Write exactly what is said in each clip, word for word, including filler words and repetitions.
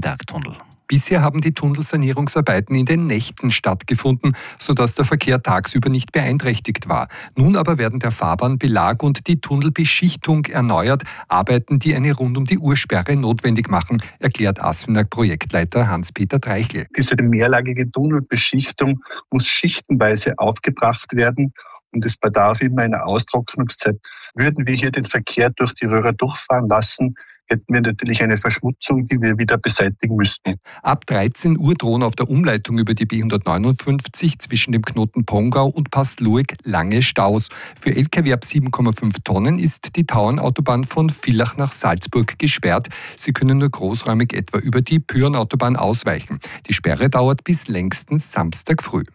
Schmallenberg-Tunnel. Bisher haben die Tunnelsanierungsarbeiten in den Nächten stattgefunden, sodass der Verkehr tagsüber nicht beeinträchtigt war. Nun aber werden der Fahrbahnbelag und die Tunnelbeschichtung erneuert, Arbeiten, die eine Rund-um-die-Uhr-Sperre notwendig machen, erklärt Asfinag-Projektleiter Hans-Peter Treichel. Diese mehrlagige Tunnelbeschichtung muss schichtenweise aufgebracht werden. Und es bedarf immer einer Austrocknungszeit. Würden wir hier den Verkehr durch die Röhre durchfahren lassen, hätten wir natürlich eine Verschmutzung, die wir wieder beseitigen müssten. Ab dreizehn Uhr drohen auf der Umleitung über die B hundertneunundfünfzig zwischen dem Knoten Pongau und Pastlueck lange Staus. Für L K W ab sieben Komma fünf Tonnen ist die Tauernautobahn von Villach nach Salzburg gesperrt. Sie können nur großräumig etwa über die Pyhrnautobahn ausweichen. Die Sperre dauert bis längstens Samstag früh.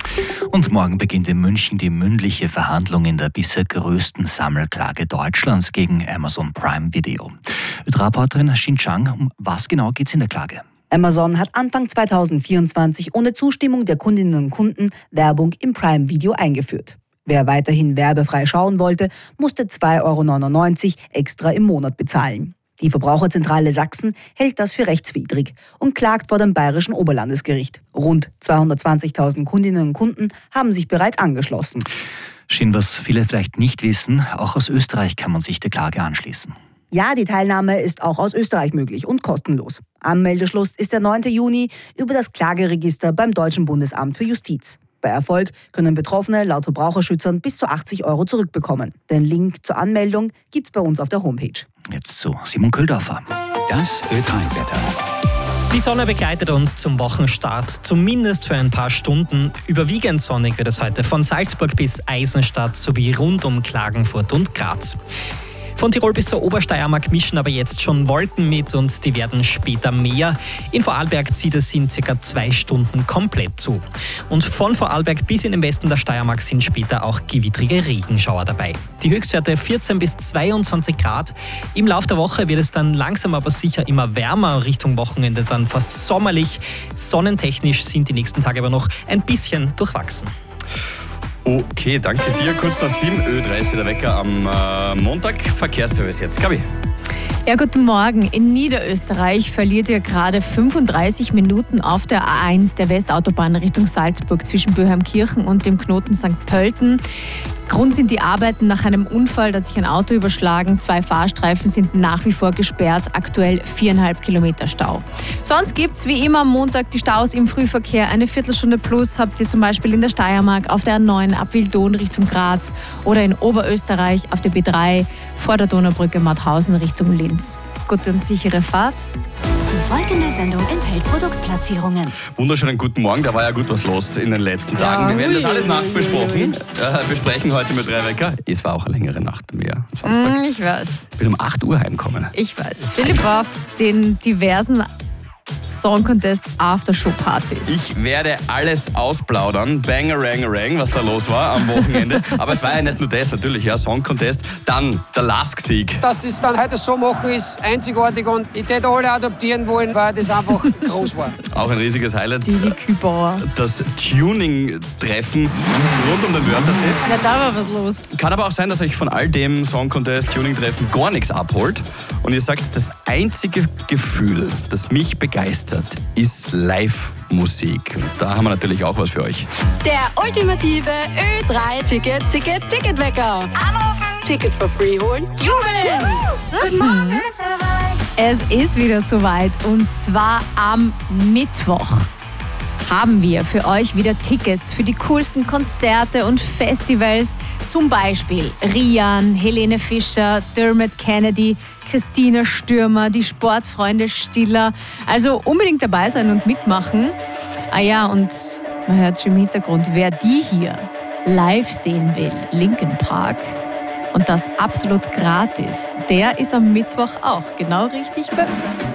Und morgen beginnt in München die mündliche Verhandlung in der bisher größten Sammelklage Deutschlands gegen Amazon Prime Video. Reporterin Xin Chang, um was genau geht es in der Klage? Amazon hat Anfang zweitausendvierundzwanzig ohne Zustimmung der Kundinnen und Kunden Werbung im Prime Video eingeführt. Wer weiterhin werbefrei schauen wollte, musste zwei Euro neunundneunzig extra im Monat bezahlen. Die Verbraucherzentrale Sachsen hält das für rechtswidrig und klagt vor dem Bayerischen Oberlandesgericht. Rund zweihundertzwanzigtausend Kundinnen und Kunden haben sich bereits angeschlossen. Schien, was viele vielleicht nicht wissen, auch aus Österreich kann man sich der Klage anschließen. Ja, die Teilnahme ist auch aus Österreich möglich und kostenlos. Anmeldeschluss ist der neunte Juni über das Klageregister beim Deutschen Bundesamt für Justiz. Bei Erfolg können Betroffene laut Verbraucherschützern bis zu achtzig Euro zurückbekommen. Den Link zur Anmeldung gibt's bei uns auf der Homepage. Jetzt zu Simon Köhldorfer. Das Ö drei Wetter. Die Sonne begleitet uns zum Wochenstart, zumindest für ein paar Stunden. Überwiegend sonnig wird es heute von Salzburg bis Eisenstadt sowie rund um Klagenfurt und Graz. Von Tirol bis zur Obersteiermark mischen aber jetzt schon Wolken mit und die werden später mehr. In Vorarlberg zieht es in circa zwei Stunden komplett zu. Und von Vorarlberg bis in den Westen der Steiermark sind später auch gewittrige Regenschauer dabei. Die Höchstwerte vierzehn bis zweiundzwanzig Grad. Im Laufe der Woche wird es dann langsam aber sicher immer wärmer, Richtung Wochenende dann fast sommerlich. Sonnentechnisch sind die nächsten Tage aber noch ein bisschen durchwachsen. Okay, danke dir. Kurz nach sieben, Ö drei ist der Wecker am äh, Montag. Verkehrsservice jetzt. Gabi. Ja, guten Morgen. In Niederösterreich verliert ihr gerade fünfunddreißig Minuten auf der A eins der Westautobahn Richtung Salzburg zwischen Böheimkirchen und dem Knoten Sankt Pölten. Grund sind die Arbeiten nach einem Unfall, da hat sich ein Auto überschlagen. Zwei Fahrstreifen sind nach wie vor gesperrt, aktuell viereinhalb Kilometer Stau. Sonst gibt es wie immer am Montag die Staus im Frühverkehr. Eine Viertelstunde plus habt ihr zum Beispiel in der Steiermark auf der A neun ab Wildon Richtung Graz oder in Oberösterreich auf der B drei vor der Donaubrücke Mauthausen Richtung Linz. Gute und sichere Fahrt. Die folgende Sendung enthält Produktplatzierungen. Wunderschönen guten Morgen, da war ja gut was los in den letzten Tagen. Wir werden das alles nachbesprechen, äh, besprechen heute mit drei Wecker. Es war auch eine längere Nacht bei mir am Samstag. Mm, ich weiß. Ich bin um acht Uhr heimgekommen. Ich weiß. Philipp war auf den diversen Song Contest Aftershow-Partys. Ich werde alles ausplaudern, Bangarang-Rang, was da los war am Wochenende. Aber es war ja nicht nur das, natürlich, ja, Song Contest. Dann der Lask-Sieg. Dass das dann heute so machen, ist einzigartig und ich hätte alle adoptieren wollen, weil das einfach groß war. Auch ein riesiges Highlight. Die Kübauer. Das Tuning-Treffen rund um den Wörthersee. Ja, da war was los. Kann aber auch sein, dass euch von all dem Song Contest, Tuning-Treffen gar nichts abholt. Und ihr sagt, das einzige Gefühl, das mich begeistert, ist Live-Musik. Da haben wir natürlich auch was für euch. Der ultimative Ö drei Ticket, Ticket, Ticketwecker. Anrufen, Tickets for free holen, jubeln. Guten Morgen, Österreich. Es ist wieder soweit und zwar am Mittwoch haben wir für euch wieder Tickets für die coolsten Konzerte und Festivals. Zum Beispiel Rian, Helene Fischer, Dermot Kennedy, Christina Stürmer, die Sportfreunde Stiller. Also unbedingt dabei sein und mitmachen. Ah ja, und man hört schon im Hintergrund, wer die hier live sehen will, Linkin Park, und das absolut gratis, der ist am Mittwoch auch genau richtig bei uns.